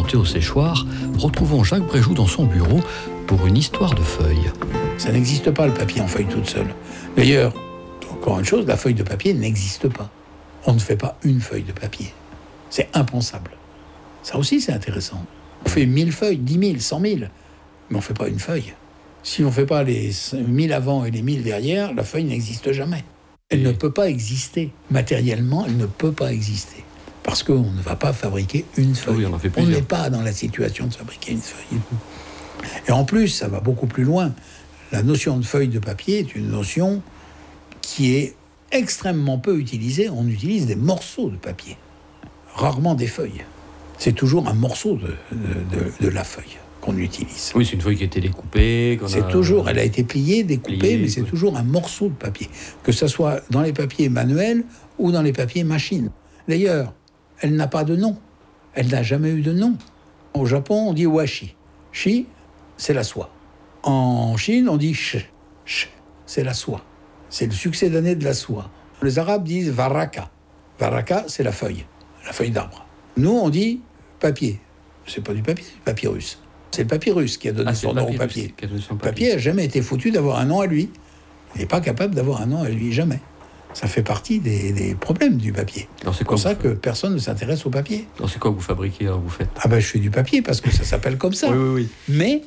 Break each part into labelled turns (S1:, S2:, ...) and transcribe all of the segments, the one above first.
S1: monter au séchoir, retrouvons Jacques Bréjoux dans son bureau pour une histoire de feuilles.
S2: Ça n'existe pas, le papier en feuille toute seule. D'ailleurs, encore une chose, la feuille de papier n'existe pas. On ne fait pas une feuille de papier. C'est impensable. Ça aussi, c'est intéressant. On fait 1000 feuilles, 10 000, 100 000, mais on ne fait pas une feuille. Si on ne fait pas les 1000 avant et les 1000 derrière, la feuille n'existe jamais. Elle ne peut pas exister. Matériellement, elle ne peut pas exister. Parce qu'on ne va pas fabriquer une feuille.
S1: Oui,
S2: on n'est pas dans la situation de fabriquer une feuille. Et en plus, ça va beaucoup plus loin. La notion de feuille de papier est une notion qui est extrêmement peu utilisée. On utilise des morceaux de papier, rarement des feuilles. C'est toujours un morceau de la feuille qu'on utilise.
S1: Oui, c'est une feuille qui a été découpée.
S2: Toujours, elle a été pliée, découpée, mais c'est toujours un morceau de papier. Que ce soit dans les papiers manuels ou dans les papiers machines. D'ailleurs, elle n'a pas de nom. Elle n'a jamais eu de nom. Au Japon, on dit washi. Shi, c'est la soie. En Chine, on dit sh. Sh, c'est la soie. C'est le succédané de la soie. Les Arabes disent varaka. Varaka, c'est la feuille d'arbre. Nous, on dit papier. C'est pas du papier, c'est du papyrus. C'est le papyrus qui a donné son nom au papier. Le papier n'a jamais été foutu d'avoir un nom à lui. Il n'est pas capable d'avoir un nom à lui, jamais. Ça fait partie des problèmes du papier. C'est pour ça que personne ne s'intéresse au papier.
S1: Alors c'est quoi que vous fabriquez, alors vous faites ?
S2: Je fais du papier parce que ça s'appelle comme ça.
S1: Oui.
S2: Mais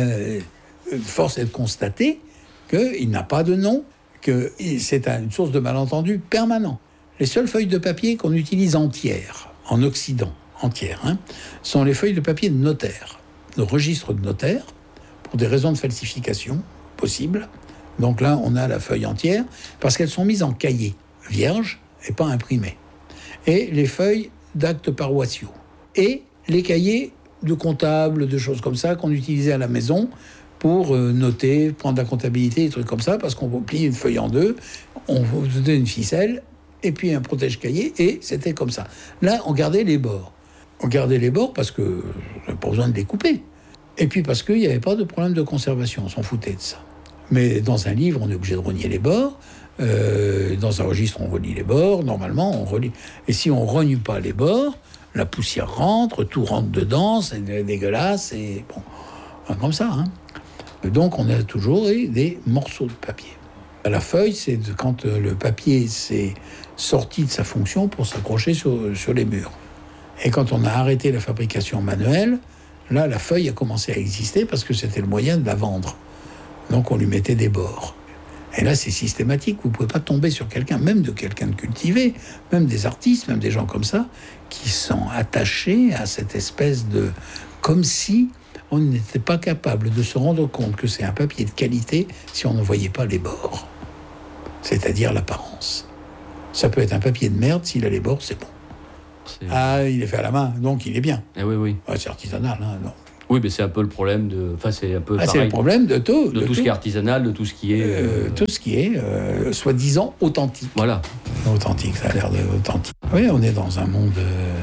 S2: force est de constater qu'il n'a pas de nom, que c'est une source de malentendu permanent. Les seules feuilles de papier qu'on utilise entières, en Occident, sont les feuilles de papier de notaire, de registre de notaire, pour des raisons de falsification possibles. Donc là, on a la feuille entière, parce qu'elles sont mises en cahier, vierge et pas imprimées. Et les feuilles d'actes paroissiaux. Et les cahiers de comptables, de choses comme ça, qu'on utilisait à la maison pour noter, prendre la comptabilité, des trucs comme ça, parce qu'on vous plie une feuille en deux, on vous donnait une ficelle, et puis un protège-cahier, et c'était comme ça. Là, on gardait les bords. On gardait les bords parce qu'on n'avait pas besoin de les couper. Et puis parce qu'il n'y avait pas de problème de conservation, on s'en foutait de ça. Mais dans un livre, on est obligé de rogner les bords. Dans un registre, on relie les bords. Normalement, on relie. Et si on ne rogne pas les bords, la poussière rentre, tout rentre dedans, c'est dégueulasse, et bon, comme ça. Donc, on a toujours des morceaux de papier. La feuille, c'est quand le papier s'est sorti de sa fonction pour s'accrocher sur les murs. Et quand on a arrêté la fabrication manuelle, là, la feuille a commencé à exister parce que c'était le moyen de la vendre. Donc, on lui mettait des bords. Et là, c'est systématique. Vous ne pouvez pas tomber sur quelqu'un, même de quelqu'un de cultivé, même des artistes, même des gens comme ça, qui sont attachés à cette espèce de... Comme si on n'était pas capable de se rendre compte que c'est un papier de qualité si on ne voyait pas les bords. C'est-à-dire l'apparence. Ça peut être un papier de merde, s'il a les bords, c'est bon. Il est fait à la main, donc il est bien.
S1: Oui.
S2: C'est artisanal, non.
S1: Oui, mais c'est un peu le problème de... Enfin, c'est un peu pareil.
S2: C'est le problème de tout.
S1: De tout ce qui est artisanal, de tout ce qui est...
S2: Tout ce qui est, soi-disant, authentique.
S1: Voilà.
S2: Authentique, ça a l'air d'authentique. Oui, on est dans un monde...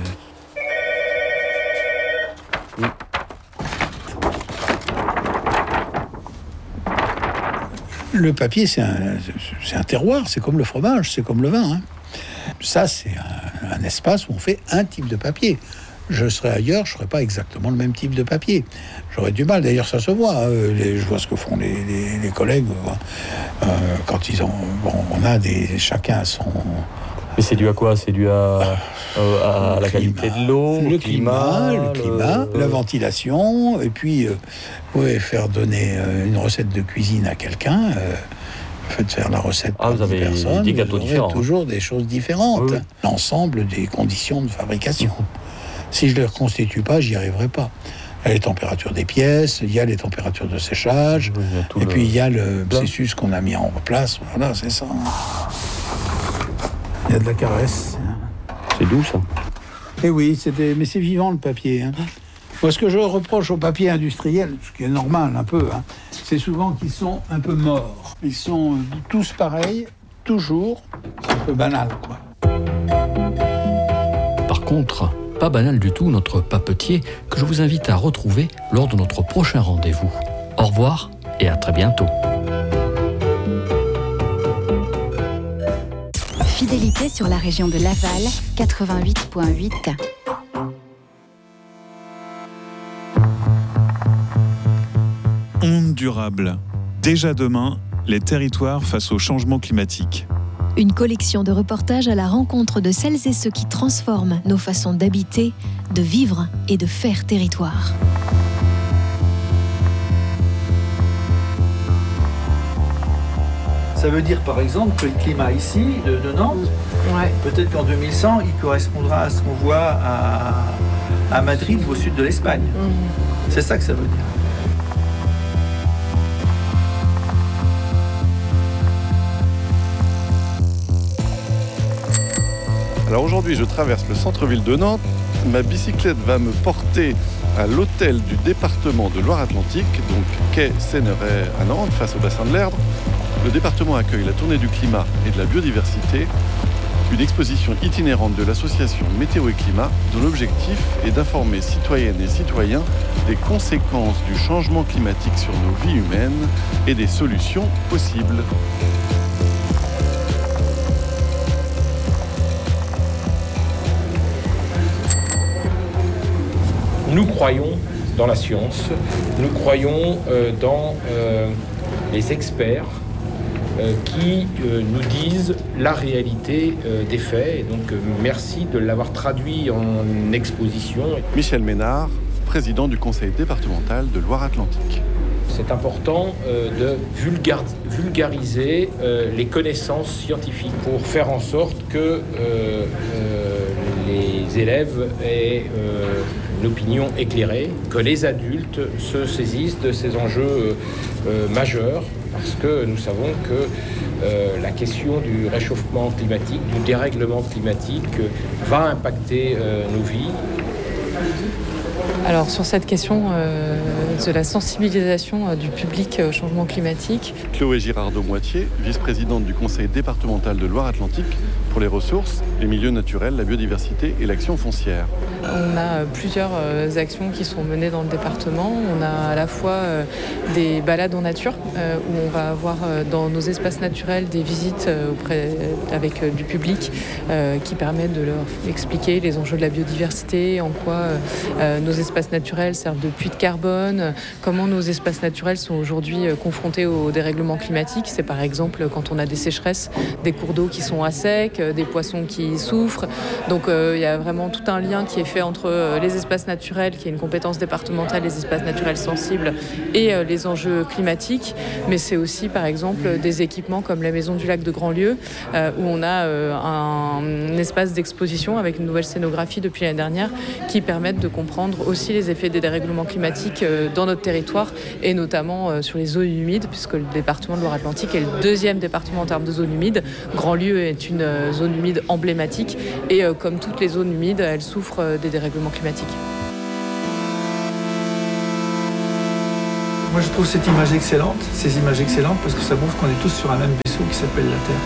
S2: Le papier, c'est un terroir, c'est comme le fromage, c'est comme le vin. Ça, c'est un espace où on fait un type de papier. Je serais ailleurs, je ne ferais pas exactement le même type de papier. J'aurais du mal, d'ailleurs ça se voit. Je vois ce que font les collègues quand ils ont... on a chacun a son...
S3: Mais c'est dû à quoi ? C'est dû à la qualité de l'eau,
S2: le climat, la ventilation, et puis vous pouvez faire donner une recette de cuisine à quelqu'un, faites faire la recette par 10 personnes,
S3: 10 gâteaux différents.
S2: Toujours des choses différentes.
S3: Oui.
S2: L'ensemble des conditions de fabrication. Si je ne les reconstitue pas, j'y arriverai pas. Il y a les températures des pièces, il y a les températures de séchage, puis il y a le processus qu'on a mis en place. Voilà, c'est ça. Il y a de la caresse.
S3: C'est doux, ça.
S2: Eh oui, mais c'est vivant, le papier. Moi, ce que je reproche au papier industriel, ce qui est normal un peu, c'est souvent qu'ils sont un peu morts. Ils sont tous pareils, toujours. C'est un peu banal, quoi.
S1: Par contre, pas banal du tout notre papetier que je vous invite à retrouver lors de notre prochain rendez-vous. Au revoir et à très bientôt.
S4: Fidélité sur la région de Laval, 88.8. durable. Déjà demain, les territoires face au changement climatique.
S5: Une collection de reportages à la rencontre de celles et ceux qui transforment nos façons d'habiter, de vivre et de faire territoire.
S6: Ça veut dire par exemple que le climat ici, de Nantes, peut-être qu'en 2100, il correspondra à ce qu'on voit à Madrid ou au sud de l'Espagne. C'est ça que ça veut dire.
S7: Alors aujourd'hui, je traverse le centre-ville de Nantes. Ma bicyclette va me porter à l'hôtel du département de Loire-Atlantique, donc quai Sénéret à Nantes, face au bassin de l'Erdre. Le département accueille la tournée du climat et de la biodiversité, une exposition itinérante de l'association Météo et Climat, dont l'objectif est d'informer citoyennes et citoyens des conséquences du changement climatique sur nos vies humaines et des solutions possibles.
S8: Nous croyons dans la science, nous croyons dans les experts qui nous disent la réalité des faits. Et donc merci de l'avoir traduit en exposition.
S7: Michel Ménard, président du conseil départemental de Loire-Atlantique.
S8: C'est important de vulgariser les connaissances scientifiques pour faire en sorte que les élèves aient une opinion éclairée, que les adultes se saisissent de ces enjeux majeurs, parce que nous savons que la question du réchauffement climatique, du dérèglement climatique va impacter nos vies.
S9: Alors sur cette question de la sensibilisation du public au changement climatique.
S7: Chloé Girardot-Moitié, vice-présidente du conseil départemental de Loire-Atlantique pour les ressources, les milieux naturels, la biodiversité et l'action foncière.
S9: On a plusieurs actions qui sont menées dans le département. On a à la fois des balades en nature où on va avoir dans nos espaces naturels des visites avec du public qui permettent de leur expliquer les enjeux de la biodiversité, en quoi nos espaces naturels servent de puits de carbone, comment nos espaces naturels sont aujourd'hui confrontés au dérèglement climatique. C'est par exemple quand on a des sécheresses, des cours d'eau qui sont à sec, des poissons qui souffrent. Donc il y a vraiment tout un lien qui est fait entre les espaces naturels, qui est une compétence départementale, les espaces naturels sensibles et les enjeux climatiques. Mais c'est aussi par exemple des équipements comme la Maison du Lac de Grandlieu où on a un espace d'exposition avec une nouvelle scénographie depuis l'année dernière qui permettent de comprendre aussi les effets des dérèglements climatiques dans notre territoire et notamment sur les zones humides, puisque le département de Loire-Atlantique est le deuxième département en termes de zones humides. Grandlieu est une zone humide emblématique et comme toutes les zones humides, elle souffre des dérèglements climatiques.
S6: Moi je trouve ces images excellentes parce que ça montre qu'on est tous sur un même vaisseau qui s'appelle la Terre.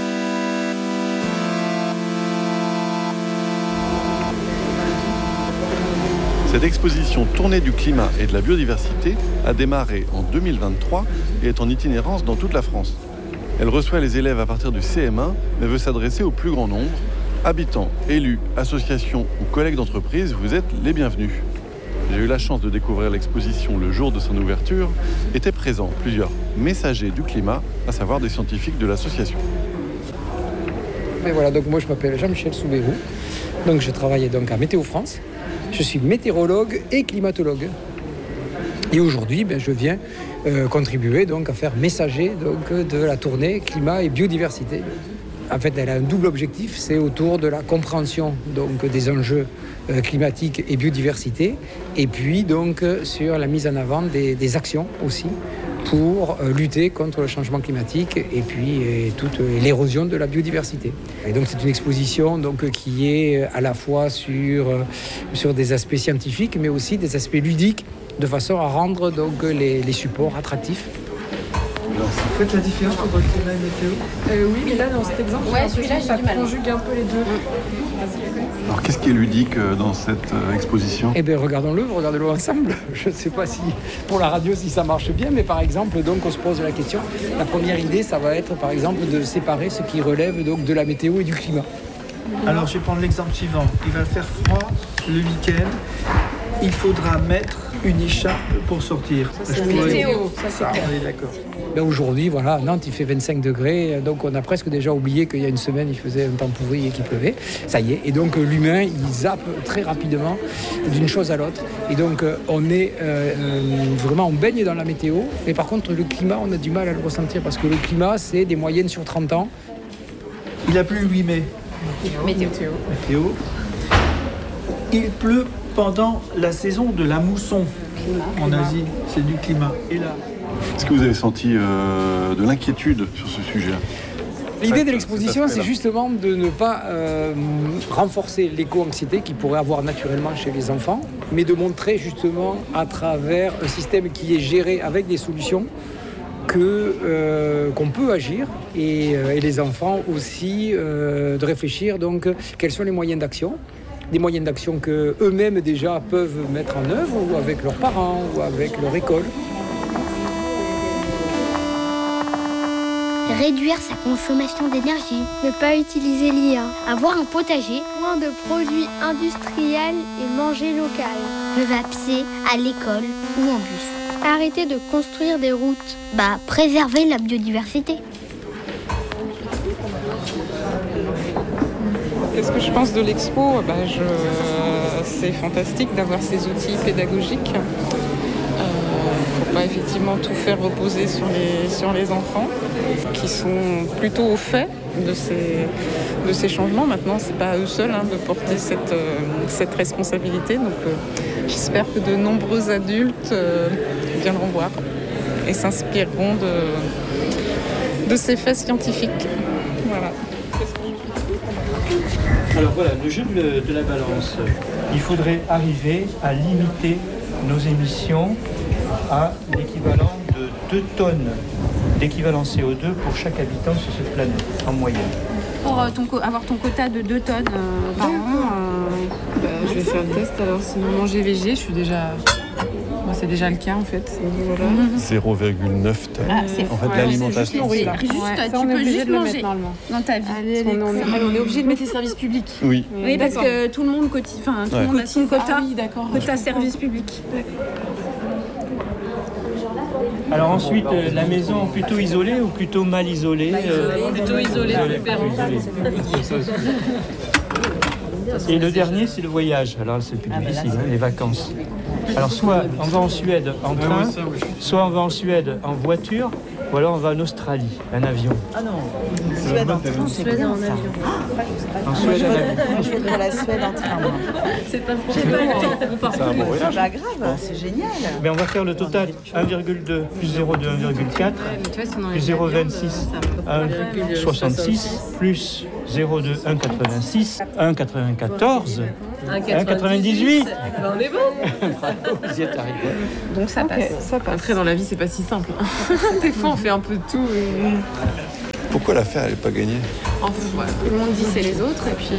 S7: Cette exposition Tournée du climat et de la biodiversité a démarré en 2023 et est en itinérance dans toute la France. Elle reçoit les élèves à partir du CM1 mais veut s'adresser au plus grand nombre. Habitants, élus, associations ou collègues d'entreprise, vous êtes les bienvenus. J'ai eu la chance de découvrir l'exposition le jour de son ouverture. Étaient présents plusieurs messagers du climat, à savoir des scientifiques de l'association.
S10: Et voilà, donc moi je m'appelle Jean-Michel Soubérou, donc je travaille donc à Météo France. Je suis météorologue et climatologue. Et aujourd'hui, je viens contribuer donc à faire messager donc, de la tournée climat et biodiversité. En fait, elle a un double objectif, c'est autour de la compréhension donc, des enjeux climatiques et biodiversité, et puis donc sur la mise en avant des actions aussi pour lutter contre le changement climatique et puis toute l'érosion de la biodiversité. Et donc c'est une exposition donc, qui est à la fois sur des aspects scientifiques, mais aussi des aspects ludiques, de façon à rendre donc, les supports attractifs.
S6: Vous faites la différence entre le climat et météo ?
S9: Oui, mais là dans cet exemple, ça conjugue un peu les deux.
S7: Alors qu'est-ce qui est ludique dans cette exposition ?
S10: Eh bien regardons-le ensemble. Je ne sais pas si pour la radio si ça marche bien, mais par exemple donc on se pose la question. La première idée, ça va être par exemple de séparer ce qui relève donc de la météo et du climat.
S6: Alors je vais prendre l'exemple suivant. Il va faire froid le week-end. il faudra mettre une écharpe pour sortir.
S9: Ça, c'est la météo, ça c'est clair.
S6: On est d'accord.
S10: Ben aujourd'hui, voilà, à Nantes, il fait 25 degrés, donc on a presque déjà oublié qu'il y a une semaine, il faisait un temps pourri et qu'il pleuvait. Ça y est. Et donc l'humain, il zappe très rapidement d'une chose à l'autre. Et donc on est vraiment, on baigne dans la météo. Mais par contre, le climat, on a du mal à le ressentir parce que le climat, c'est des moyennes sur 30 ans.
S6: Il a plu le 8 mai.
S9: Météo.
S6: Il pleut pendant la saison de la mousson en Asie. C'est du climat. Et là,
S7: Est-ce que vous avez senti de l'inquiétude sur ce sujet?
S10: L'idée de l'exposition, c'est justement de ne pas renforcer l'éco-anxiété qu'il pourrait avoir naturellement chez les enfants, mais de montrer justement à travers un système qui est géré avec des solutions qu'on peut agir et les enfants aussi de réfléchir donc quels sont les moyens d'action. Des moyens d'action qu'eux-mêmes déjà peuvent mettre en œuvre ou avec leurs parents ou avec leur école.
S11: Réduire sa consommation d'énergie, ne pas utiliser l'IA, avoir un potager, moins de produits industriels et manger local. Je vais à pied, à l'école ou en bus. Arrêter de construire des routes, préserver la biodiversité.
S12: Qu'est-ce que je pense de l'expo? C'est fantastique d'avoir ces outils pédagogiques. Faut pas effectivement tout faire reposer sur les enfants qui sont plutôt au fait de ces changements. Maintenant, c'est pas à eux seuls de porter cette responsabilité. Donc, j'espère que de nombreux adultes viendront voir et s'inspireront de ces faits scientifiques. Voilà.
S13: Alors voilà, le jeu de la balance. Il faudrait arriver à limiter nos émissions à l'équivalent de 2 tonnes d'équivalent CO2 pour chaque habitant sur cette planète, en moyenne.
S14: Pour avoir ton quota de 2 tonnes par an,
S9: je vais faire le test. Alors, sinon, manger végé, c'est déjà le cas en fait. Voilà.
S7: 0,9 tonnes. En fait, l'alimentation.
S14: Tu peux juste manger dans ta vie.
S9: On est obligé de mettre les services publics.
S7: Oui.
S14: Oui, parce que tout le monde cotise, tout le monde a son quota. Quota service public.
S13: Alors ensuite, la maison plutôt isolée ou plutôt mal isolée?
S9: Plutôt isolée,
S13: Et le dernier, c'est le voyage. Alors c'est plus difficile, les vacances. Alors soit on va en Suède en train, soit on va en Suède en voiture, ou alors on va en Australie, en avion.
S15: Ah non, Suède en train, c'est bien ça.
S13: En Suède en avion.
S15: Je voudrais la Suède en train, moi.
S9: C'est pas pour le temps.
S7: C'est un bon voyage.
S15: Bah grave, c'est génial.
S13: Mais on va faire le total 1,2 plus 0,2, 1,4 plus 0,26, 1,66 plus 0,2, 1,86, 1,94, 1,98.
S9: On est bon.
S13: Vous y êtes arrivé.
S14: Donc ça passe.
S9: Après, dans la vie, c'est pas si simple. Des fois, on fait un peu de tout.
S7: Pourquoi l'affaire n'est pas gagnée?
S14: Tout le monde dit c'est les autres et puis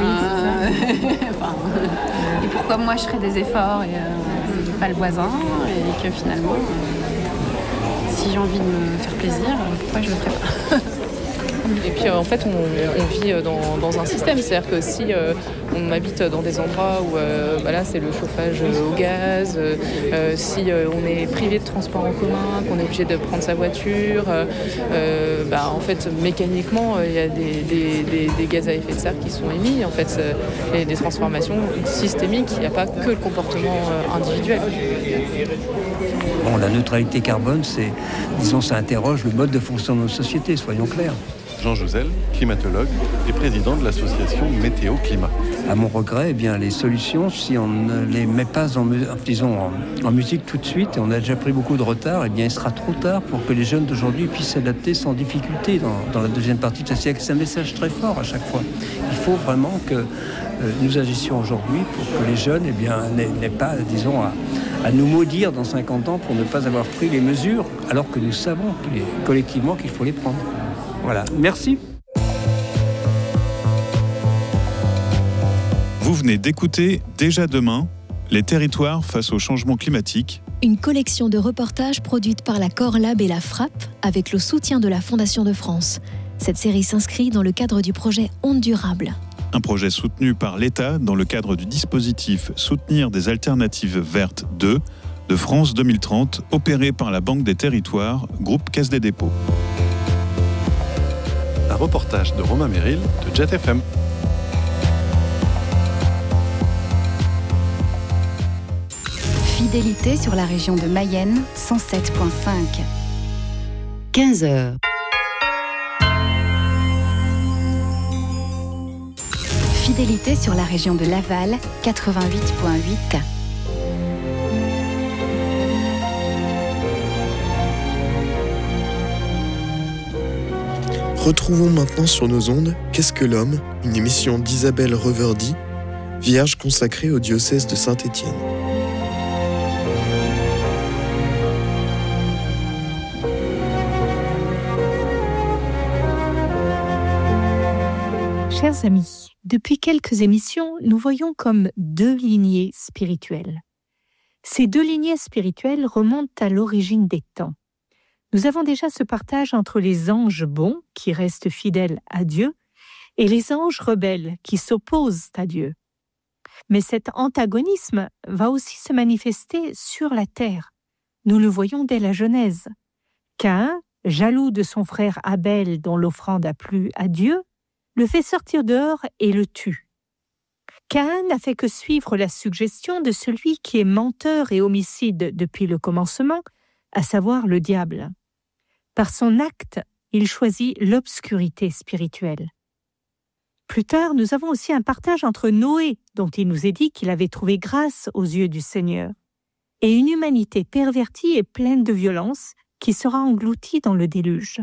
S14: et pourquoi moi je ferais des efforts et pas le voisin et que finalement si j'ai envie de me faire plaisir, pourquoi je le ferais pas?
S9: Et puis en fait on vit dans un système, c'est-à-dire que si on habite dans des endroits où c'est le chauffage au gaz, si on est privé de transport en commun, qu'on est obligé de prendre sa voiture, en fait mécaniquement il y a des gaz à effet de serre qui sont émis, en fait et des transformations systémiques, il n'y a pas que le comportement individuel.
S16: Bon, la neutralité carbone, ça interroge le mode de fonction de nos sociétés, soyons clairs.
S7: Jean Jouzel, climatologue et président de l'association Météo Climat.
S16: À mon regret, les solutions, si on ne les met pas en musique tout de suite, et on a déjà pris beaucoup de retard, il sera trop tard pour que les jeunes d'aujourd'hui puissent s'adapter sans difficulté dans la deuxième partie de ce siècle. C'est un message très fort à chaque fois. Il faut vraiment que nous agissions aujourd'hui pour que les jeunes n'aient pas, à nous maudire dans 50 ans pour ne pas avoir pris les mesures, alors que nous savons collectivement qu'il faut les prendre. Voilà, merci.
S4: Vous venez d'écouter Déjà demain, les territoires face au changement climatique.
S5: Une collection de reportages produite par la Corlab et la Frapp avec le soutien de la Fondation de France. Cette série s'inscrit dans le cadre du projet Ondes Durables.
S4: un projet soutenu par l'État dans le cadre du dispositif Soutenir des alternatives vertes 2 de France 2030, opéré par la Banque des Territoires, groupe Caisse des Dépôts.
S7: Un reportage de Romain Merrill de Jet FM.
S17: Fidélité sur la région de Mayenne, 107.5.
S18: 15h.
S17: Fidélité sur la région de Laval, 88.8.
S19: Retrouvons maintenant sur nos ondes Qu'est-ce que l'homme, une émission d'Isabelle Reverdy, vierge consacrée au diocèse de Saint-Étienne.
S20: Chers amis, depuis quelques émissions, nous voyons comme deux lignées spirituelles. Ces deux lignées spirituelles remontent à l'origine des temps. Nous avons déjà ce partage entre les anges bons, qui restent fidèles à Dieu, et les anges rebelles, qui s'opposent à Dieu. Mais cet antagonisme va aussi se manifester sur la terre. Nous le voyons dès la Genèse. Caïn, jaloux de son frère Abel dont l'offrande a plu à Dieu, le fait sortir dehors et le tue. Caïn n'a fait que suivre la suggestion de celui qui est menteur et homicide depuis le commencement, à savoir le diable. Par son acte, il choisit l'obscurité spirituelle. Plus tard, nous avons aussi un partage entre Noé, dont il nous est dit qu'il avait trouvé grâce aux yeux du Seigneur, et une humanité pervertie et pleine de violence qui sera engloutie dans le déluge.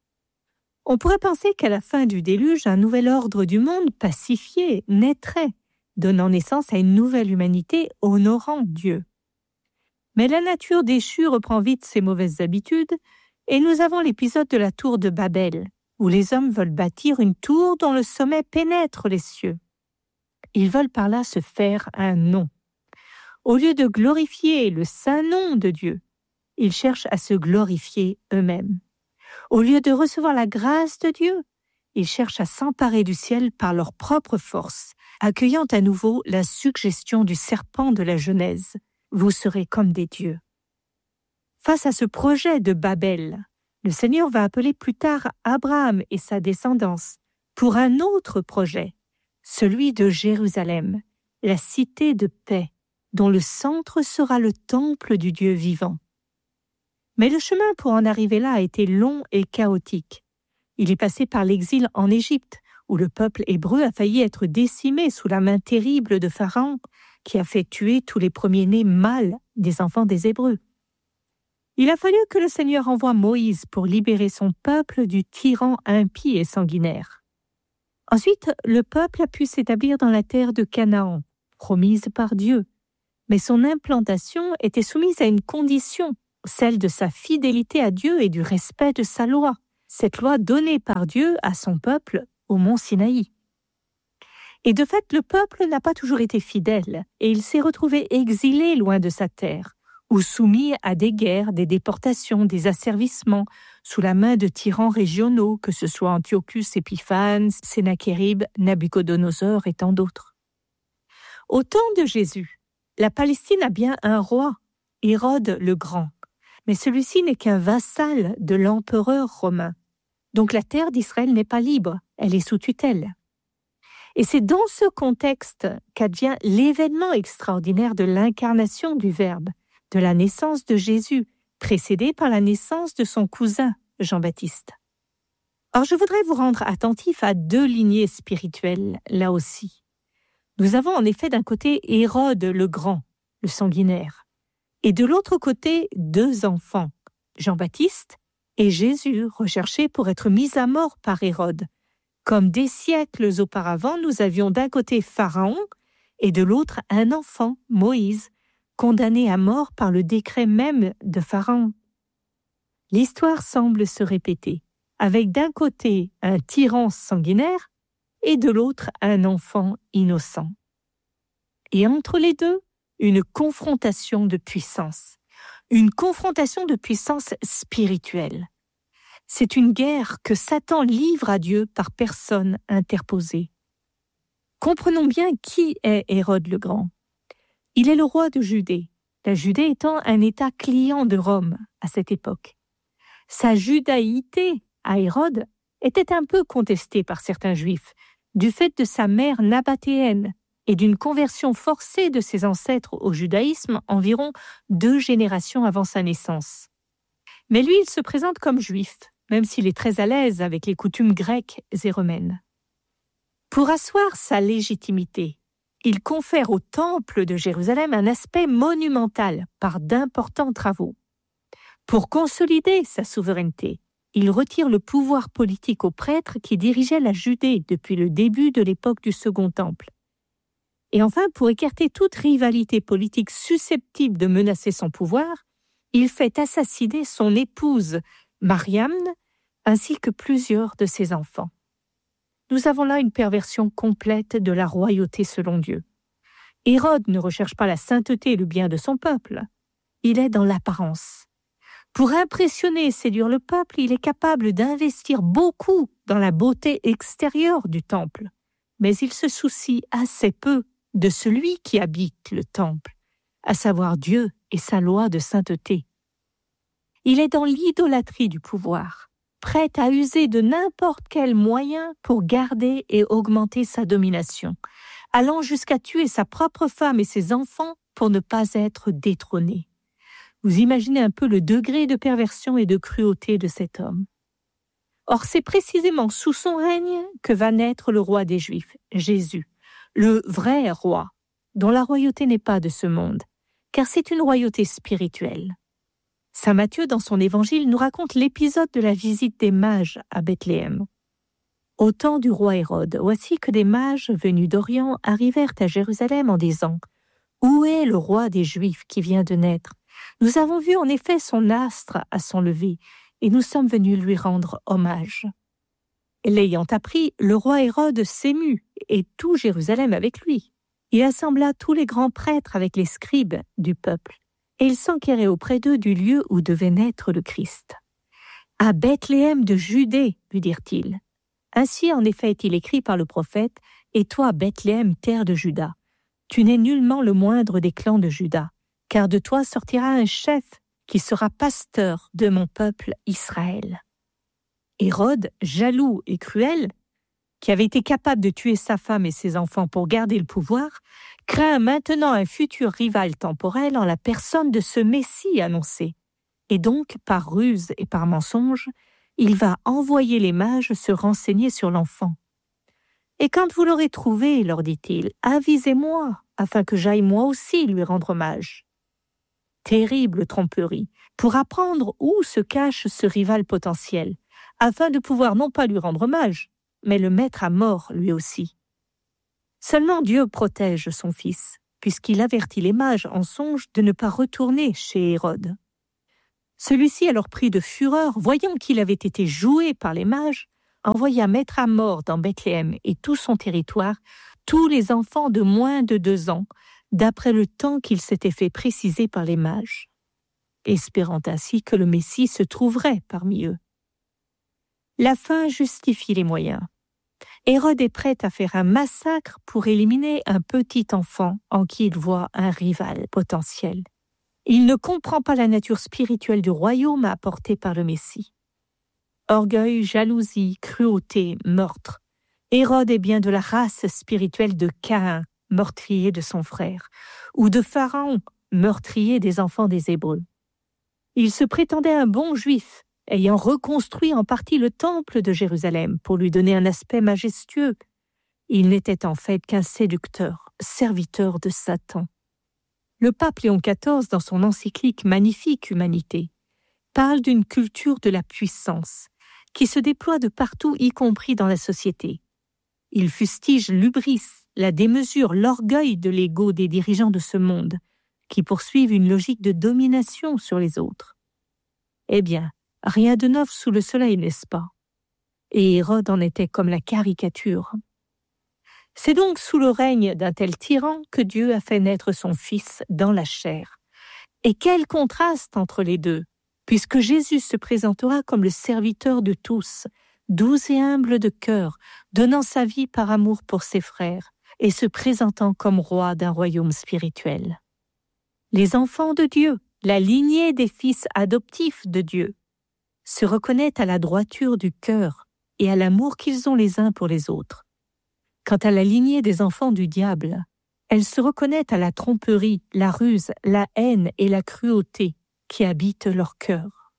S20: On pourrait penser qu'à la fin du déluge, un nouvel ordre du monde pacifié naîtrait, donnant naissance à une nouvelle humanité honorant Dieu. Mais la nature déchue reprend vite ses mauvaises habitudes, et nous avons l'épisode de la tour de Babel, où les hommes veulent bâtir une tour dont le sommet pénètre les cieux. Ils veulent par là se faire un nom. Au lieu de glorifier le saint nom de Dieu, ils cherchent à se glorifier eux-mêmes. Au lieu de recevoir la grâce de Dieu, ils cherchent à s'emparer du ciel par leur propre force, accueillant à nouveau la suggestion du serpent de la Genèse. Vous serez comme des dieux. Face à ce projet de Babel, le Seigneur va appeler plus tard Abraham et sa descendance pour un autre projet, celui de Jérusalem, la cité de paix, dont le centre sera le temple du Dieu vivant. Mais le chemin pour en arriver là a été long et chaotique. Il est passé par l'exil en Égypte, où le peuple hébreu a failli être décimé sous la main terrible de Pharaon, qui a fait tuer tous les premiers-nés mâles des enfants des Hébreux. Il a fallu que le Seigneur envoie Moïse pour libérer son peuple du tyran impie et sanguinaire. Ensuite, le peuple a pu s'établir dans la terre de Canaan, promise par Dieu. Mais son implantation était soumise à une condition, celle de sa fidélité à Dieu et du respect de sa loi, cette loi donnée par Dieu à son peuple au mont Sinaï. Et de fait, le peuple n'a pas toujours été fidèle, et il s'est retrouvé exilé loin de sa terre, ou soumis à des guerres, des déportations, des asservissements, sous la main de tyrans régionaux, que ce soit Antiochus Épiphanes, Sennachérib, Nabuchodonosor et tant d'autres. Au temps de Jésus, la Palestine a bien un roi, Hérode le Grand, mais celui-ci n'est qu'un vassal de l'empereur romain. Donc la terre d'Israël n'est pas libre, elle est sous tutelle. Et c'est dans ce contexte qu'advient l'événement extraordinaire de l'incarnation du Verbe, de la naissance de Jésus, précédée par la naissance de son cousin, Jean-Baptiste. Or, je voudrais vous rendre attentifs à deux lignées spirituelles, là aussi. Nous avons en effet d'un côté Hérode le Grand, le sanguinaire, et de l'autre côté deux enfants, Jean-Baptiste et Jésus, recherchés pour être mis à mort par Hérode. Comme des siècles auparavant, nous avions d'un côté Pharaon et de l'autre un enfant, Moïse, condamné à mort par le décret même de Pharaon. L'histoire semble se répéter, avec d'un côté un tyran sanguinaire et de l'autre un enfant innocent. Et entre les deux, une confrontation de puissance spirituelle. C'est une guerre que Satan livre à Dieu par personne interposée. Comprenons bien qui est Hérode le Grand. Il est le roi de Judée, la Judée étant un État client de Rome à cette époque. Sa judaïté à Hérode était un peu contestée par certains Juifs, du fait de sa mère nabatéenne et d'une conversion forcée de ses ancêtres au judaïsme environ 2 générations avant sa naissance. Mais lui, il se présente comme juif, même s'il est très à l'aise avec les coutumes grecques et romaines. Pour asseoir sa légitimité, il confère au temple de Jérusalem un aspect monumental par d'importants travaux. Pour consolider sa souveraineté, il retire le pouvoir politique aux prêtres qui dirigeaient la Judée depuis le début de l'époque du Second Temple. Et enfin, pour écarter toute rivalité politique susceptible de menacer son pouvoir, il fait assassiner son épouse, Mariam, ainsi que plusieurs de ses enfants. Nous avons là une perversion complète de la royauté selon Dieu. Hérode ne recherche pas la sainteté et le bien de son peuple. Il est dans l'apparence. Pour impressionner et séduire le peuple, il est capable d'investir beaucoup dans la beauté extérieure du temple. Mais il se soucie assez peu de celui qui habite le temple, à savoir Dieu et sa loi de sainteté. Il est dans l'idolâtrie du pouvoir, prêt à user de n'importe quel moyen pour garder et augmenter sa domination, allant jusqu'à tuer sa propre femme et ses enfants pour ne pas être détrôné. Vous imaginez un peu le degré de perversion et de cruauté de cet homme. Or, c'est précisément sous son règne que va naître le roi des Juifs, Jésus, le vrai roi, dont la royauté n'est pas de ce monde, car c'est une royauté spirituelle. Saint Matthieu, dans son évangile, nous raconte l'épisode de la visite des mages à Bethléem. Au temps du roi Hérode, voici que des mages venus d'Orient arrivèrent à Jérusalem en disant « Où est le roi des Juifs qui vient de naître ? Nous avons vu en effet son astre à son lever, et nous sommes venus lui rendre hommage. » L'ayant appris, le roi Hérode s'émut, et tout Jérusalem avec lui. Il assembla tous les grands prêtres avec les scribes du peuple, et il s'enquérait auprès d'eux du lieu où devait naître le Christ. « À Bethléem de Judée, lui dirent-ils. Ainsi en effet est-il écrit par le prophète, « Et toi, Bethléem, terre de Juda, tu n'es nullement le moindre des clans de Juda, car de toi sortira un chef qui sera pasteur de mon peuple Israël. » Hérode, jaloux et cruel, qui avait été capable de tuer sa femme et ses enfants pour garder le pouvoir, craint maintenant un futur rival temporel en la personne de ce Messie annoncé. Et donc, par ruse et par mensonge, il va envoyer les mages se renseigner sur l'enfant. « Et quand vous l'aurez trouvé, leur dit-il, avisez-moi, afin que j'aille moi aussi lui rendre hommage. » Terrible tromperie, pour apprendre où se cache ce rival potentiel, afin de pouvoir non pas lui rendre hommage, mais le mettre à mort lui aussi. Seulement Dieu protège son fils, puisqu'il avertit les mages en songe de ne pas retourner chez Hérode. Celui-ci, alors pris de fureur, voyant qu'il avait été joué par les mages, envoya mettre à mort dans Bethléem et tout son territoire tous les enfants de moins de 2 ans, d'après le temps qu'il s'était fait préciser par les mages, espérant ainsi que le Messie se trouverait parmi eux. La fin justifie les moyens. Hérode est prêt à faire un massacre pour éliminer un petit enfant en qui il voit un rival potentiel. Il ne comprend pas la nature spirituelle du royaume apporté par le Messie. Orgueil, jalousie, cruauté, meurtre. Hérode est bien de la race spirituelle de Caïn, meurtrier de son frère, ou de Pharaon, meurtrier des enfants des Hébreux. Il se prétendait un bon juif, ayant reconstruit en partie le temple de Jérusalem pour lui donner un aspect majestueux. Il n'était en fait qu'un séducteur, serviteur de Satan. Le pape Léon XIV, dans son encyclique Magnifique Humanité, parle d'une culture de la puissance qui se déploie de partout, y compris dans la société. Il fustige l'hubris, la démesure, l'orgueil de l'ego des dirigeants de ce monde, qui poursuivent une logique de domination sur les autres. Eh bien, rien de neuf sous le soleil, n'est-ce pas? Et Hérode en était comme la caricature. C'est donc sous le règne d'un tel tyran que Dieu a fait naître son Fils dans la chair. Et quel contraste entre les deux, puisque Jésus se présentera comme le serviteur de tous, doux et humble de cœur, donnant sa vie par amour pour ses frères, et se présentant comme roi d'un royaume spirituel. Les enfants de Dieu, la lignée des fils adoptifs de Dieu, se reconnaissent à la droiture du cœur et à l'amour qu'ils ont les uns pour les autres. Quant à la lignée des enfants du diable, elle se reconnaît à la tromperie, la ruse, la haine et la cruauté qui habitent leur cœur.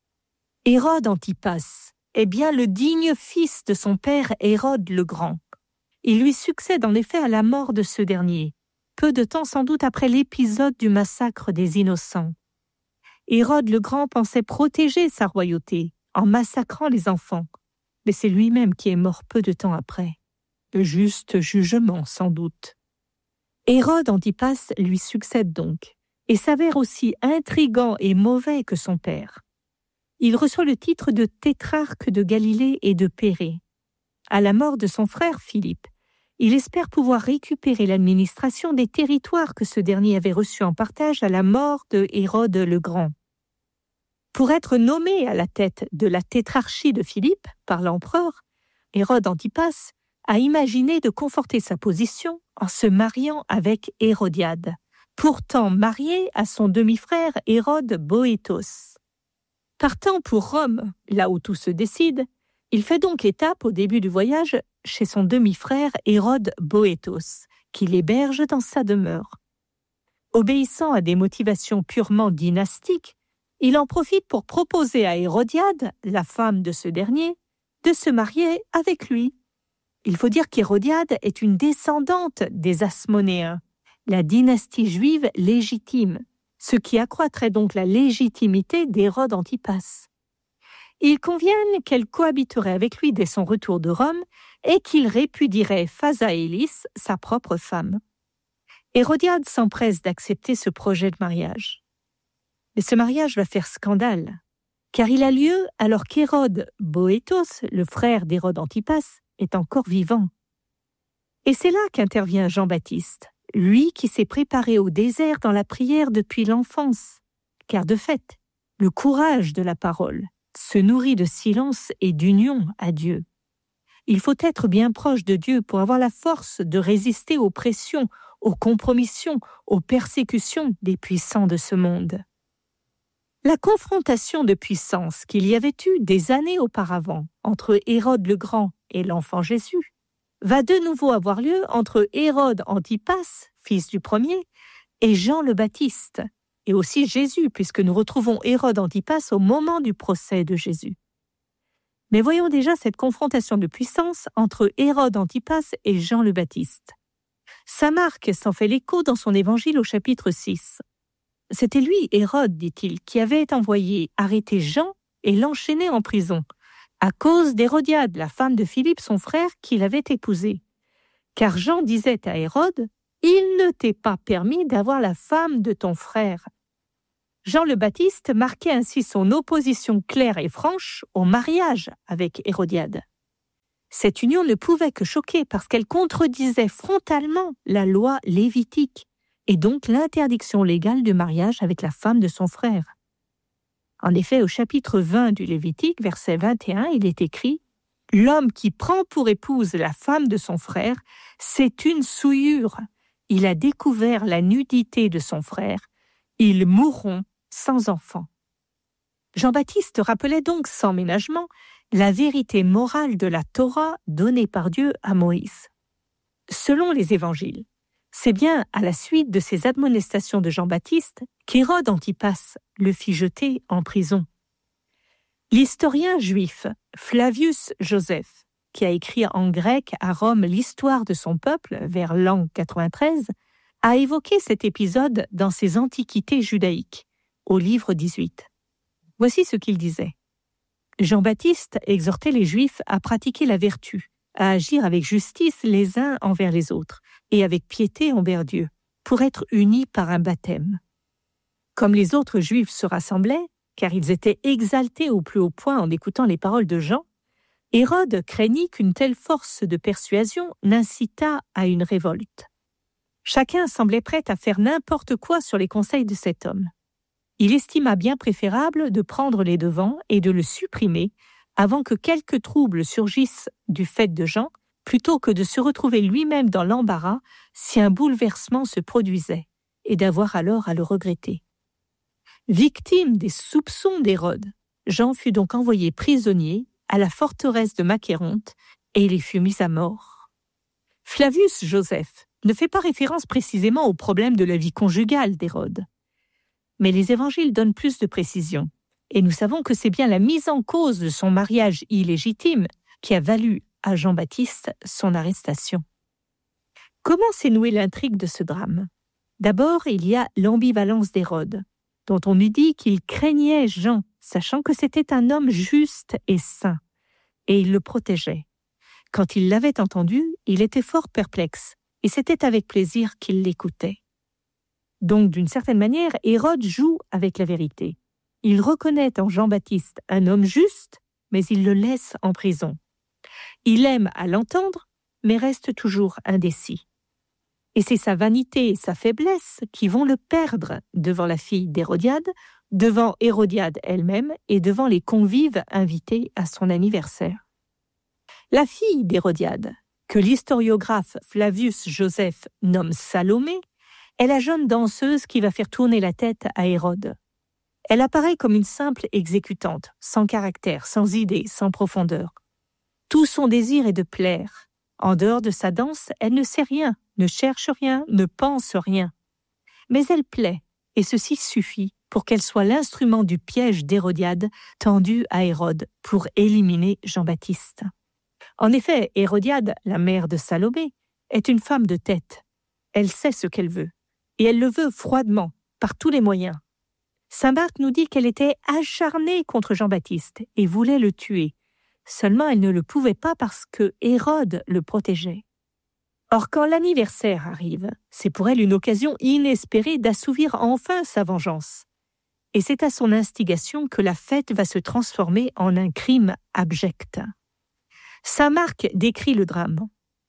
S20: Hérode Antipas est bien le digne fils de son père Hérode le Grand. Il lui succède en effet à la mort de ce dernier, peu de temps sans doute après l'épisode du massacre des innocents. Hérode le Grand pensait protéger sa royauté en massacrant les enfants, mais c'est lui-même qui est mort peu de temps après. Le juste jugement, sans doute. Hérode Antipas lui succède donc, et s'avère aussi intrigant et mauvais que son père. Il reçoit le titre de tétrarque de Galilée et de Pérée. À la mort de son frère Philippe, il espère pouvoir récupérer l'administration des territoires que ce dernier avait reçus en partage à la mort de Hérode le Grand. Pour être nommé à la tête de la tétrarchie de Philippe par l'empereur, Hérode Antipas a imaginé de conforter sa position en se mariant avec Hérodiade, pourtant mariée à son demi-frère Hérode Boétos. Partant pour Rome, là où tout se décide, il fait donc étape au début du voyage chez son demi-frère Hérode Boétos, qui l'héberge dans sa demeure. Obéissant à des motivations purement dynastiques, il en profite pour proposer à Hérodiade, la femme de ce dernier, de se marier avec lui. Il faut dire qu'Hérodiade est une descendante des Asmonéens, la dynastie juive légitime, ce qui accroîtrait donc la légitimité d'Hérode Antipas. Il convient qu'elle cohabiterait avec lui dès son retour de Rome et qu'il répudierait Phasaélis, sa propre femme. Hérodiade s'empresse d'accepter ce projet de mariage. Mais ce mariage va faire scandale, car il a lieu alors qu'Hérode Boétos, le frère d'Hérode Antipas, est encore vivant. Et c'est là qu'intervient Jean-Baptiste, lui qui s'est préparé au désert dans la prière depuis l'enfance, car de fait, le courage de la parole se nourrit de silence et d'union à Dieu. Il faut être bien proche de Dieu pour avoir la force de résister aux pressions, aux compromissions, aux persécutions des puissants de ce monde. La confrontation de puissance qu'il y avait eu des années auparavant entre Hérode le Grand et l'enfant Jésus va de nouveau avoir lieu entre Hérode Antipas, fils du premier, et Jean le Baptiste, et aussi Jésus, puisque nous retrouvons Hérode Antipas au moment du procès de Jésus. Mais voyons déjà cette confrontation de puissance entre Hérode Antipas et Jean le Baptiste. Saint Marc s'en fait l'écho dans son évangile au chapitre 6. C'était lui, Hérode, dit-il, qui avait envoyé arrêter Jean et l'enchaîner en prison, à cause d'Hérodiade, la femme de Philippe, son frère, qu'il avait épousée. Car Jean disait à Hérode, « Il ne t'est pas permis d'avoir la femme de ton frère. » Jean le Baptiste marquait ainsi son opposition claire et franche au mariage avec Hérodiade. Cette union ne pouvait que choquer parce qu'elle contredisait frontalement la loi lévitique et donc l'interdiction légale du mariage avec la femme de son frère. En effet, au chapitre 20 du Lévitique, verset 21, il est écrit « L'homme qui prend pour épouse la femme de son frère, c'est une souillure. Il a découvert la nudité de son frère. Ils mourront sans enfant. » Jean-Baptiste rappelait donc sans ménagement la vérité morale de la Torah donnée par Dieu à Moïse. Selon les évangiles, c'est bien à la suite de ces admonestations de Jean-Baptiste qu'Hérode Antipas le fit jeter en prison. L'historien juif Flavius Joseph, qui a écrit en grec à Rome l'histoire de son peuple vers l'an 93, a évoqué cet épisode dans ses Antiquités judaïques, au livre 18. Voici ce qu'il disait. Jean-Baptiste exhortait les Juifs à pratiquer la vertu, à agir avec justice les uns envers les autres et avec piété envers Dieu, pour être unis par un baptême. Comme les autres Juifs se rassemblaient, car ils étaient exaltés au plus haut point en écoutant les paroles de Jean, Hérode craignit qu'une telle force de persuasion n'incitât à une révolte. Chacun semblait prêt à faire n'importe quoi sur les conseils de cet homme. Il estima bien préférable de prendre les devants et de le supprimer avant que quelques troubles surgissent du fait de Jean, plutôt que de se retrouver lui-même dans l'embarras si un bouleversement se produisait, et d'avoir alors à le regretter. Victime des soupçons d'Hérode, Jean fut donc envoyé prisonnier à la forteresse de Macéronte et il y fut mis à mort. Flavius Joseph ne fait pas référence précisément au problème de la vie conjugale d'Hérode. Mais les évangiles donnent plus de précision, et nous savons que c'est bien la mise en cause de son mariage illégitime qui a valu à Jean-Baptiste son arrestation. Comment s'est nouée l'intrigue de ce drame ? D'abord, il y a l'ambivalence d'Hérode, dont on nous dit qu'il craignait Jean, sachant que c'était un homme juste et saint, et il le protégeait. Quand il l'avait entendu, il était fort perplexe, et c'était avec plaisir qu'il l'écoutait. Donc, d'une certaine manière, Hérode joue avec la vérité. Il reconnaît en Jean-Baptiste un homme juste, mais il le laisse en prison. Il aime à l'entendre, mais reste toujours indécis. Et c'est sa vanité et sa faiblesse qui vont le perdre devant la fille d'Hérodiade, devant Hérodiade elle-même et devant les convives invités à son anniversaire. La fille d'Hérodiade, que l'historiographe Flavius Joseph nomme Salomé, est la jeune danseuse qui va faire tourner la tête à Hérode. Elle apparaît comme une simple exécutante, sans caractère, sans idée, sans profondeur. Tout son désir est de plaire. En dehors de sa danse, elle ne sait rien, ne cherche rien, ne pense rien. Mais elle plaît, et ceci suffit pour qu'elle soit l'instrument du piège d'Hérodiade tendu à Hérode pour éliminer Jean-Baptiste. En effet, Hérodiade, la mère de Salomé, est une femme de tête. Elle sait ce qu'elle veut, et elle le veut froidement, par tous les moyens. Saint Marc nous dit qu'elle était acharnée contre Jean-Baptiste et voulait le tuer. Seulement, elle ne le pouvait pas parce que Hérode le protégeait. Or, quand l'anniversaire arrive, c'est pour elle une occasion inespérée d'assouvir enfin sa vengeance. Et c'est à son instigation que la fête va se transformer en un crime abject. Saint Marc décrit le drame.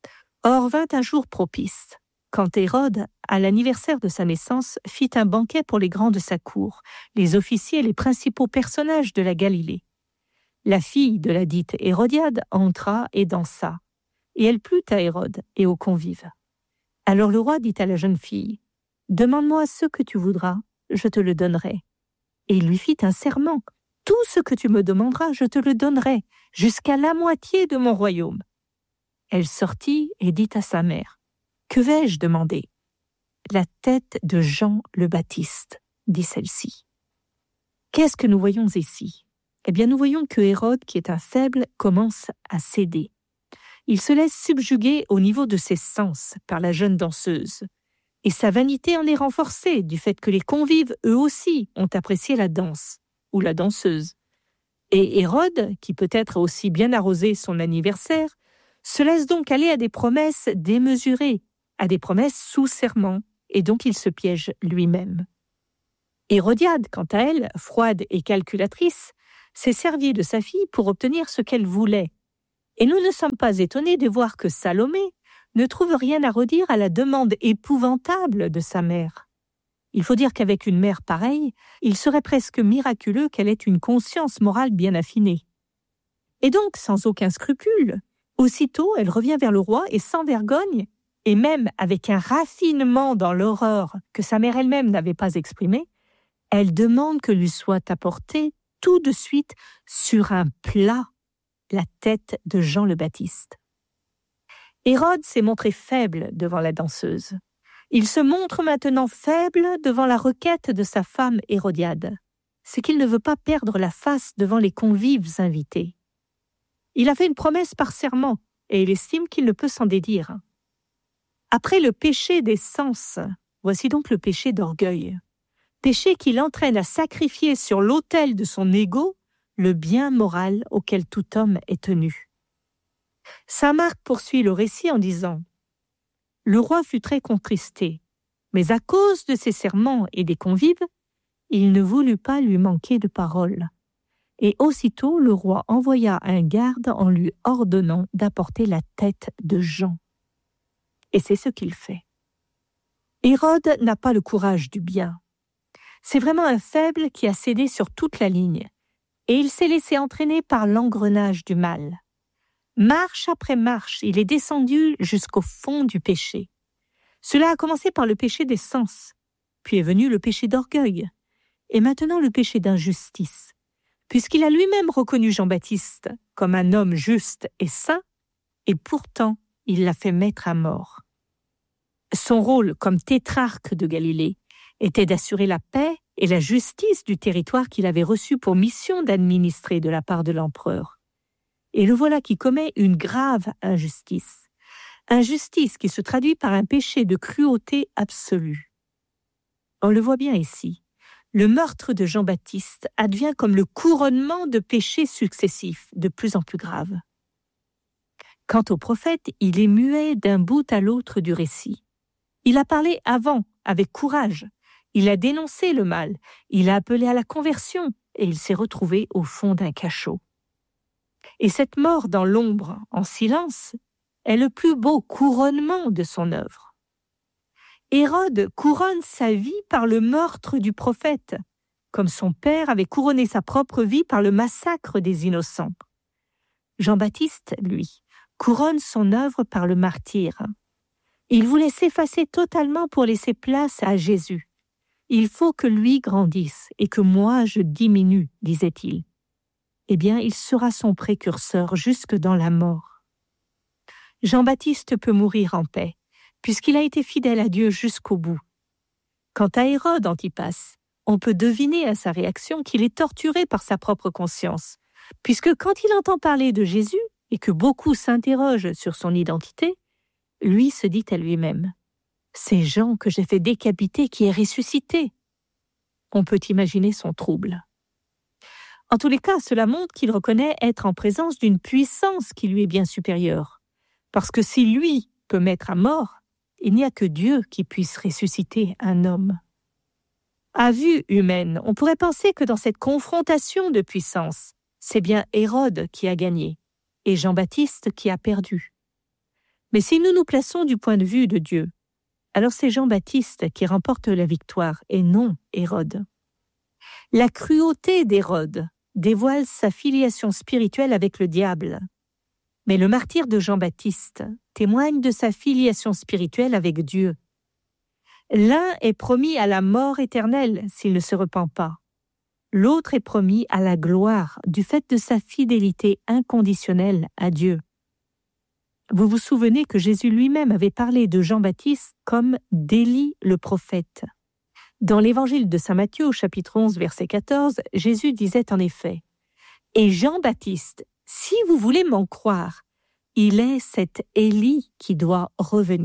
S20: Or vint un jour propice, quand Hérode, à l'anniversaire de sa naissance, fit un banquet pour les grands de sa cour, les officiers et les principaux personnages de la Galilée. La fille de la dite Hérodiade entra et dansa, et elle plut à Hérode et aux convives. Alors le roi dit à la jeune fille, « Demande-moi ce que tu voudras, je te le donnerai. » Et il lui fit un serment, « Tout ce que tu me demanderas, je te le donnerai, jusqu'à la moitié de mon royaume. » Elle sortit et dit à sa mère, « Que vais-je demander ?»« La tête de Jean le Baptiste, » dit celle-ci. Qu'est-ce que nous voyons ici ? Eh bien, nous voyons que Hérode, qui est un faible, commence à céder. Il se laisse subjuguer au niveau de ses sens par la jeune danseuse. Et sa vanité en est renforcée du fait que les convives, eux aussi, ont apprécié la danse, ou la danseuse. Et Hérode, qui peut-être a aussi bien arrosé son anniversaire, se laisse donc aller à des promesses démesurées, à des promesses sous serment, et donc il se piège lui-même. Hérodiade, quant à elle, froide et calculatrice, s'est servie de sa fille pour obtenir ce qu'elle voulait. Et nous ne sommes pas étonnés de voir que Salomé ne trouve rien à redire à la demande épouvantable de sa mère. Il faut dire qu'avec une mère pareille, il serait presque miraculeux qu'elle ait une conscience morale bien affinée. Et donc, sans aucun scrupule, aussitôt elle revient vers le roi et sans vergogne, et même avec un raffinement dans l'horreur que sa mère elle-même n'avait pas exprimé, elle demande que lui soit apportée tout de suite sur un plat la tête de Jean le Baptiste. Hérode s'est montré faible devant la danseuse. Il se montre maintenant faible devant la requête de sa femme Hérodiade. C'est qu'il ne veut pas perdre la face devant les convives invités. Il a fait une promesse par serment et il estime qu'il ne peut s'en dédire. Après le péché des sens, voici donc le péché d'orgueil. Péché qui l'entraîne à sacrifier sur l'autel de son ego le bien moral auquel tout homme est tenu. Saint Marc poursuit le récit en disant « Le roi fut très contristé, mais à cause de ses serments et des convives, il ne voulut pas lui manquer de parole. Et aussitôt le roi envoya un garde en lui ordonnant d'apporter la tête de Jean. Et c'est ce qu'il fait. Hérode n'a pas le courage du bien. C'est vraiment un faible qui a cédé sur toute la ligne. Et il s'est laissé entraîner par l'engrenage du mal. Marche après marche, il est descendu jusqu'au fond du péché. Cela a commencé par le péché des sens, puis est venu le péché d'orgueil, et maintenant le péché d'injustice, puisqu'il a lui-même reconnu Jean-Baptiste comme un homme juste et saint, et pourtant il l'a fait mettre à mort. Son rôle comme tétrarque de Galilée était d'assurer la paix et la justice du territoire qu'il avait reçu pour mission d'administrer de la part de l'empereur. Et le voilà qui commet une grave injustice. Injustice qui se traduit par un péché de cruauté absolue. On le voit bien ici. Le meurtre de Jean-Baptiste advient comme le couronnement de péchés successifs, de plus en plus graves. Quant au prophète, il est muet d'un bout à l'autre du récit. Il a parlé avant, avec courage. Il a dénoncé le mal. Il a appelé à la conversion et il s'est retrouvé au fond d'un cachot. Et cette mort dans l'ombre, en silence, est le plus beau couronnement de son œuvre. Hérode couronne sa vie par le meurtre du prophète, comme son père avait couronné sa propre vie par le massacre des innocents. Jean-Baptiste, lui, couronne son œuvre par le martyre. Il voulait s'effacer totalement pour laisser place à Jésus. Il faut que lui grandisse et que moi je diminue, disait-il. Eh bien, il sera son précurseur jusque dans la mort. Jean-Baptiste peut mourir en paix, puisqu'il a été fidèle à Dieu jusqu'au bout. Quant à Hérode Antipas, on peut deviner à sa réaction qu'il est torturé par sa propre conscience, puisque quand il entend parler de Jésus et que beaucoup s'interrogent sur son identité, lui se dit à lui-même « C'est Jean que j'ai fait décapiter qui est ressuscité ». On peut imaginer son trouble. En tous les cas, cela montre qu'il reconnaît être en présence d'une puissance qui lui est bien supérieure. Parce que si lui peut mettre à mort, il n'y a que Dieu qui puisse ressusciter un homme. À vue humaine, on pourrait penser que dans cette confrontation de puissance, c'est bien Hérode qui a gagné et Jean-Baptiste qui a perdu. Mais si nous nous plaçons du point de vue de Dieu, alors c'est Jean-Baptiste qui remporte la victoire et non Hérode. La cruauté d'Hérode dévoile sa filiation spirituelle avec le diable. Mais le martyre de Jean-Baptiste témoigne de sa filiation spirituelle avec Dieu. L'un est promis à la mort éternelle s'il ne se repent pas. L'autre est promis à la gloire du fait de sa fidélité inconditionnelle à Dieu. Vous vous souvenez que Jésus lui-même avait parlé de Jean-Baptiste comme d'Élie le prophète. Dans l'évangile de saint Matthieu, au chapitre 11, verset 14, Jésus disait en effet « Et Jean-Baptiste, si vous voulez m'en croire, il est cet Élie qui doit revenir. »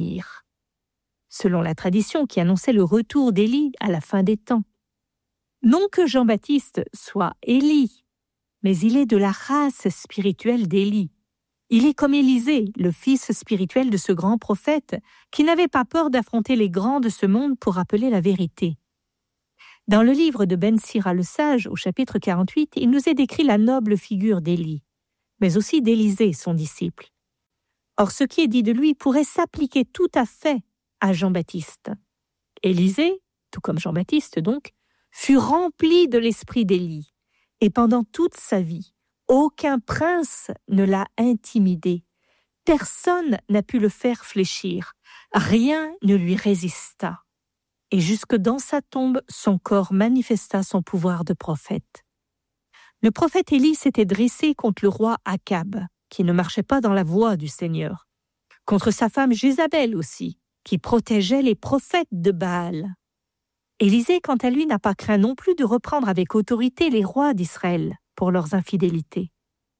S20: Selon la tradition qui annonçait le retour d'Élie à la fin des temps. Non que Jean-Baptiste soit Élie, mais il est de la race spirituelle d'Élie. Il est comme Élisée, le fils spirituel de ce grand prophète, qui n'avait pas peur d'affronter les grands de ce monde pour rappeler la vérité. Dans le livre de Ben Sira le Sage, au chapitre 48, il nous est décrit la noble figure d'Élie, mais aussi d'Élisée, son disciple. Or, ce qui est dit de lui pourrait s'appliquer tout à fait à Jean-Baptiste. Élisée, tout comme Jean-Baptiste donc, fut rempli de l'esprit d'Élie, et pendant toute sa vie, aucun prince ne l'a intimidé. Personne n'a pu le faire fléchir. Rien ne lui résista. Et jusque dans sa tombe, son corps manifesta son pouvoir de prophète. Le prophète Élie s'était dressé contre le roi Akab, qui ne marchait pas dans la voie du Seigneur. Contre sa femme Jézabel aussi, qui protégeait les prophètes de Baal. Élisée, quant à lui, n'a pas craint non plus de reprendre avec autorité les rois d'Israël pour leurs infidélités.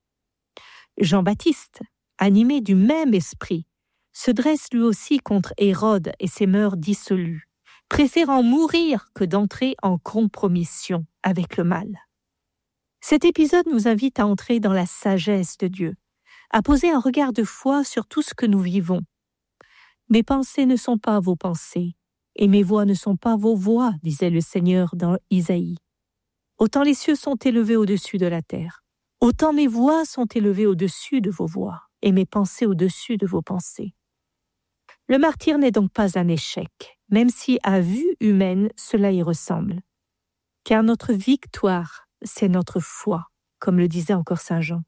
S20: Jean-Baptiste, animé du même esprit, se dresse lui aussi contre Hérode et ses mœurs dissolues, préférant mourir que d'entrer en compromission avec le mal. Cet épisode nous invite à entrer dans la sagesse de Dieu, à poser un regard de foi sur tout ce que nous vivons. Mes pensées ne sont pas vos pensées, et mes voix ne sont pas vos voix, disait le Seigneur dans Isaïe. Autant les cieux sont élevés au-dessus de la terre, autant mes voix sont élevées au-dessus de vos voix, et mes pensées au-dessus de vos pensées. Le martyre n'est donc pas un échec, même si à vue humaine cela y ressemble. Car notre victoire, c'est notre foi, comme le disait encore saint Jean.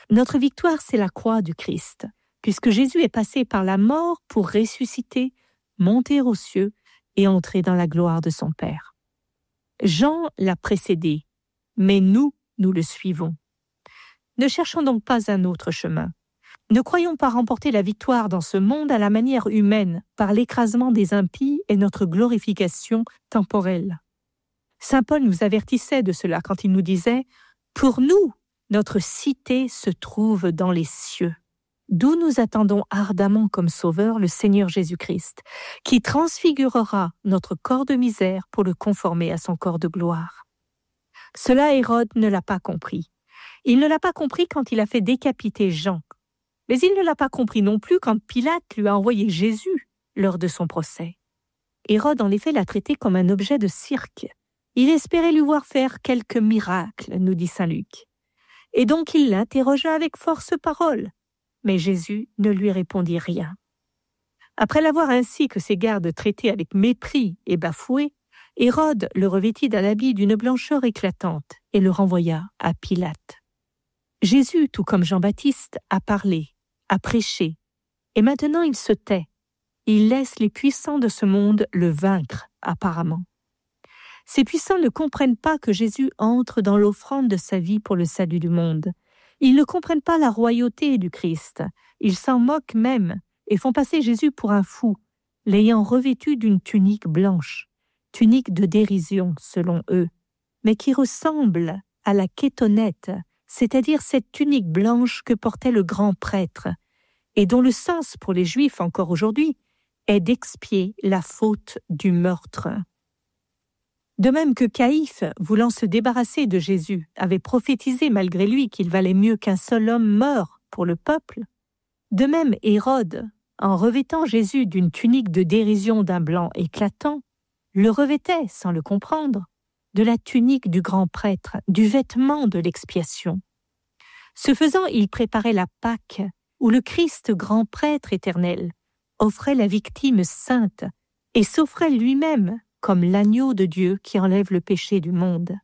S20: Notre victoire, c'est la croix du Christ, puisque Jésus est passé par la mort pour ressusciter, monter aux cieux et entrer dans la gloire de son Père. Jean l'a précédé, mais nous le suivons. Ne cherchons donc pas un autre chemin. Ne croyons pas remporter la victoire dans ce monde à la manière humaine, par l'écrasement des impies et notre glorification temporelle. Saint Paul nous avertissait de cela quand il nous disait « Pour nous, notre cité se trouve dans les cieux, d'où nous attendons ardemment comme Sauveur le Seigneur Jésus-Christ, qui transfigurera notre corps de misère pour le conformer à son corps de gloire. » Cela, Hérode ne l'a pas compris. Il ne l'a pas compris quand il a fait décapiter Jean. Mais il ne l'a pas compris non plus quand Pilate lui a envoyé Jésus lors de son procès. Hérode, en effet, l'a traité comme un objet de cirque. Il espérait lui voir faire quelques miracles, nous dit saint Luc. Et donc il l'interrogea avec force parole. Mais Jésus ne lui répondit rien. Après l'avoir ainsi que ses gardes traité avec mépris et bafoué, Hérode le revêtit d'un habit d'une blancheur éclatante et le renvoya à Pilate. Jésus, tout comme Jean-Baptiste, a parlé, a prêché, et maintenant il se tait. Il laisse les puissants de ce monde le vaincre, apparemment. Ces puissants ne comprennent pas que Jésus entre dans l'offrande de sa vie pour le salut du monde. Ils ne comprennent pas la royauté du Christ. Ils s'en moquent même et font passer Jésus pour un fou, l'ayant revêtu d'une tunique blanche, tunique de dérision selon eux, mais qui ressemble à la kétonette, c'est-à-dire cette tunique blanche que portait le grand prêtre, et dont le sens pour les Juifs encore aujourd'hui est d'expier la faute du meurtre. De même que Caïphe, voulant se débarrasser de Jésus, avait prophétisé malgré lui qu'il valait mieux qu'un seul homme meure pour le peuple, de même Hérode, en revêtant Jésus d'une tunique de dérision d'un blanc éclatant, le revêtait, sans le comprendre, de la tunique du grand prêtre, du vêtement de l'expiation. Ce faisant, il préparait la Pâque, où le Christ grand prêtre éternel offrait la victime sainte et s'offrait lui-même comme l'agneau de Dieu qui enlève le péché du monde.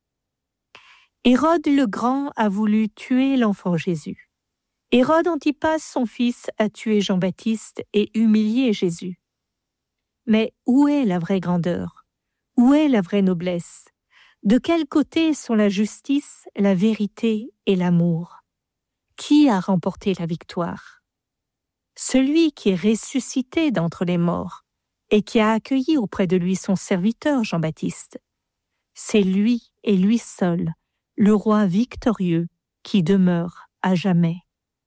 S20: Hérode le Grand a voulu tuer l'enfant Jésus. Hérode Antipas, son fils, a tué Jean-Baptiste et humilié Jésus. Mais où est la vraie grandeur? Où est la vraie noblesse? De quel côté sont la justice, la vérité et l'amour? Qui a remporté la victoire? Celui qui est ressuscité d'entre les morts et qui a accueilli auprès de lui son serviteur Jean-Baptiste. C'est lui et lui seul, le roi victorieux qui demeure à jamais.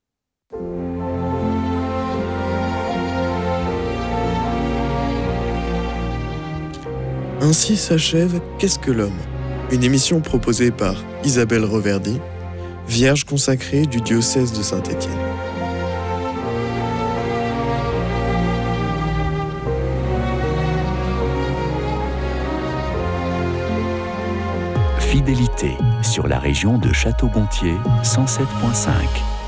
S19: Ainsi s'achève Qu'est-ce que l'homme? Une émission proposée par Isabelle Reverdy, vierge consacrée du diocèse de Saint-Étienne.
S21: Fidélité sur la région de Château-Gontier 107.5.